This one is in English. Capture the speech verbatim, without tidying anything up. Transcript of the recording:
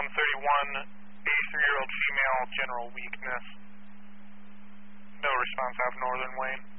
one thirty-one, eighty-three-year-old female, general weakness. No response out of Northern Wayne.